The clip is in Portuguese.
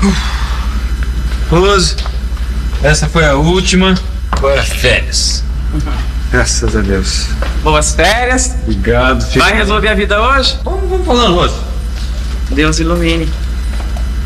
Rose, essa foi a última. Agora férias. Graças a Deus. Boas férias. Obrigado, filho. Vai resolver a vida hoje? Vamos falando, Rose. Deus ilumine.